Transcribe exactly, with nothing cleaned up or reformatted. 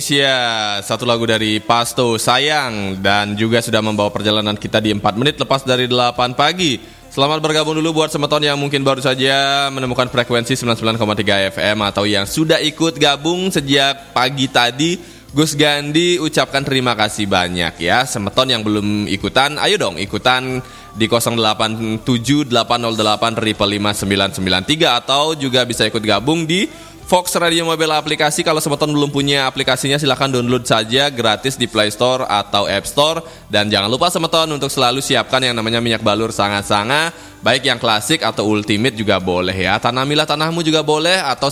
Indonesia, satu lagu dari Pasto, Sayang, dan juga sudah membawa perjalanan kita di empat menit lepas dari delapan pagi. Selamat bergabung dulu buat semeton yang mungkin baru saja menemukan frekuensi sembilan puluh sembilan koma tiga F M atau yang sudah ikut gabung sejak pagi tadi. Gus Gandhi ucapkan terima kasih banyak ya. Semeton yang belum ikutan, ayo dong ikutan di nol delapan tujuh delapan nol delapan lima sembilan sembilan tiga atau juga bisa ikut gabung di Fox Radio Mobile aplikasi. Kalau semeton belum punya aplikasinya silahkan download saja gratis di Play Store atau App Store. Dan jangan lupa semeton untuk selalu siapkan yang namanya minyak balur sangat-sangat, baik yang klasik atau ultimate juga boleh ya. Tanamilah tanahmu juga boleh, atau